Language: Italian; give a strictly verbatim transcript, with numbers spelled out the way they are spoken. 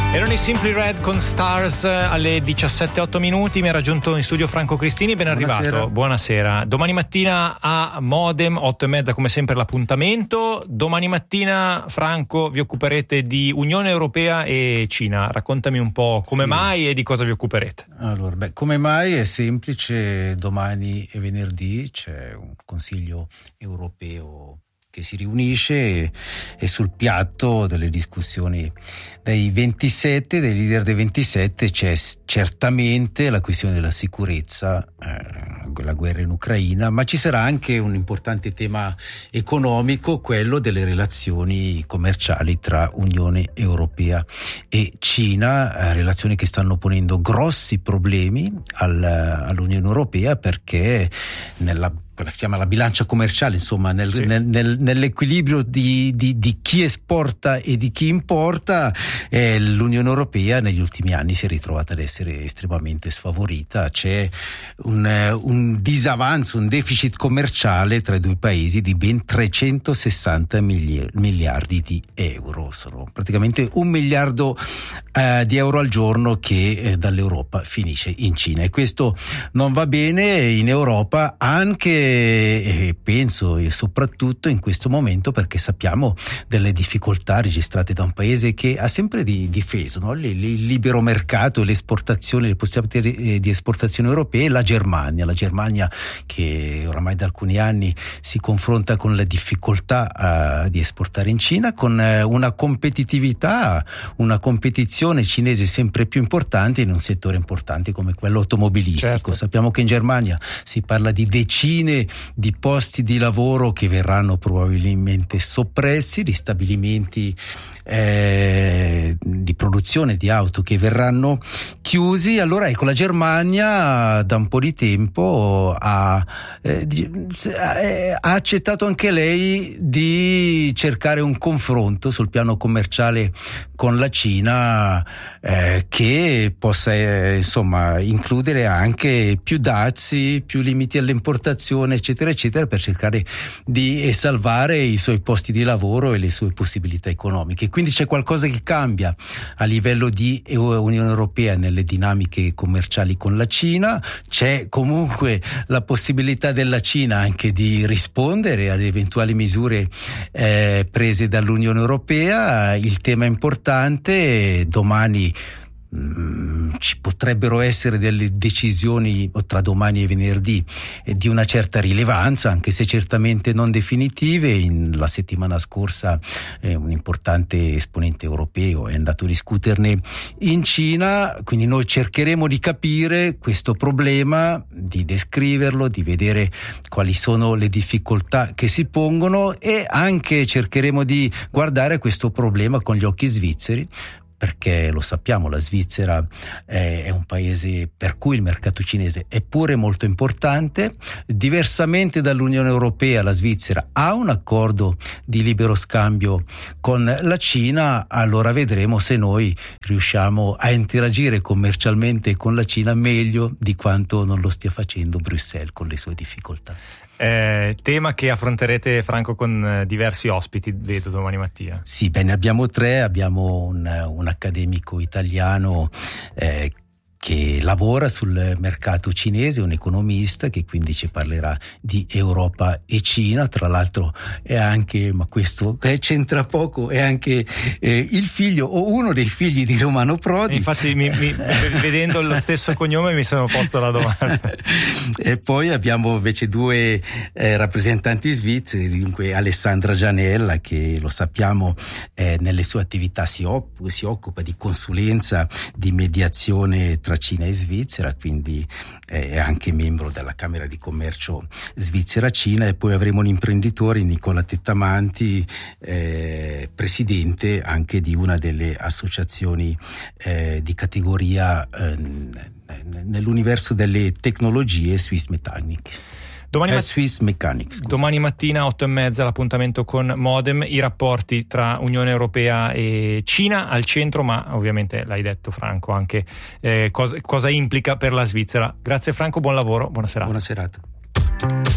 Erano i Simply Red con Stars alle diciassette e otto minuti. Mi ha raggiunto in studio Franco Cristini, ben Buonasera. arrivato. Buonasera. Domani mattina a Modem, otto e mezza come sempre l'appuntamento. Domani mattina, Franco, vi occuperete di Unione Europea e Cina. Raccontami un po' come Sì. mai e di cosa vi occuperete. Allora, beh, come mai è semplice, domani e venerdì c'è un Consiglio europeo che si riunisce e, e sul piatto delle discussioni dei ventisette, dei leader dei ventisette, c'è certamente la questione della sicurezza, eh, la guerra in Ucraina, ma ci sarà anche un importante tema economico, quello delle relazioni commerciali tra Unione Europea e Cina, eh, relazioni che stanno ponendo grossi problemi al, all'Unione Europea, perché nella quella che si chiama la bilancia commerciale, insomma nel, Sì. nel, nel, nell'equilibrio di, di, di chi esporta e di chi importa, eh, l'Unione Europea negli ultimi anni si è ritrovata ad essere estremamente sfavorita. C'è un, un disavanzo, un deficit commerciale tra i due paesi di ben trecentosessanta miliardi di euro. Sono praticamente un miliardo eh, di euro al giorno che eh, dall'Europa finisce in Cina, e questo non va bene in Europa, anche e penso e soprattutto in questo momento, perché sappiamo delle difficoltà registrate da un paese che ha sempre di, difeso no? il, il libero mercato, le esportazioni, le possibilità di esportazione europee, la Germania, la Germania che oramai da alcuni anni si confronta con la difficoltà uh, di esportare in Cina, con uh, una competitività, una competizione cinese sempre più importante in un settore importante come quello automobilistico. Certo. Sappiamo che in Germania si parla di decine di posti di lavoro che verranno probabilmente soppressi, di stabilimenti eh, di produzione di auto che verranno chiusi. Allora ecco, la Germania da un po' di tempo ha, eh, ha accettato anche lei di cercare un confronto sul piano commerciale con la Cina, eh, che possa eh, insomma includere anche più dazi, più limiti alle importazioni, eccetera eccetera, per cercare di eh, salvare i suoi posti di lavoro e le sue possibilità economiche. Quindi c'è qualcosa che cambia a livello di Unione Europea nelle dinamiche commerciali con la Cina. C'è comunque la possibilità della Cina anche di rispondere ad eventuali misure eh, prese dall'Unione Europea. Il tema è importante. Domani Mm, ci potrebbero essere delle decisioni tra domani e venerdì eh, di una certa rilevanza, anche se certamente non definitive. In, la settimana scorsa eh, un importante esponente europeo è andato a discuterne in Cina, quindi noi cercheremo di capire questo problema, di descriverlo, di vedere quali sono le difficoltà che si pongono, e anche cercheremo di guardare questo problema con gli occhi svizzeri, perché lo sappiamo, la Svizzera è un paese per cui il mercato cinese è pure molto importante. Diversamente dall'Unione Europea, la Svizzera ha un accordo di libero scambio con la Cina. Allora vedremo se noi riusciamo a interagire commercialmente con la Cina meglio di quanto non lo stia facendo Bruxelles con le sue difficoltà. Eh, tema che affronterete, Franco, con eh, diversi ospiti, vedo, domani mattina. Sì, bene, abbiamo tre, abbiamo un, un accademico italiano eh, che lavora sul mercato cinese, un economista che quindi ci parlerà di Europa e Cina. Tra l'altro è anche, ma questo eh, c'entra poco, è anche eh, il figlio o uno dei figli di Romano Prodi. Infatti mi, mi, vedendo lo stesso cognome mi sono posto la domanda. E poi abbiamo invece due eh, rappresentanti svizzeri, dunque Alessandra Gianella, che lo sappiamo eh, nelle sue attività si, op- si occupa di consulenza, di mediazione tra Cina e Svizzera, quindi è anche membro della Camera di Commercio Svizzera-Cina. E poi avremo l'imprenditore Nicola Tettamanti, eh, presidente anche di una delle associazioni eh, di categoria eh, nell'universo delle tecnologie, Swiss Mechanic. Domani, mat- Swiss Mechanics, domani mattina otto e mezza l'appuntamento con Modem, i rapporti tra Unione Europea e Cina al centro, ma ovviamente l'hai detto, Franco, anche eh, cosa, cosa implica per la Svizzera. Grazie Franco, buon lavoro, buona serata. Buona serata.